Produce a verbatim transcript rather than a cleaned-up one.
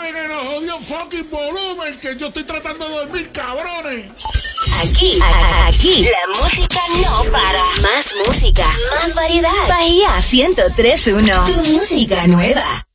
Bájame que nos jodió fucking volumen, que yo estoy tratando de dormir, cabrones. Aquí, a- aquí, la música no para. Más música, más variedad. Bahía ciento tres punto uno, tu música nueva.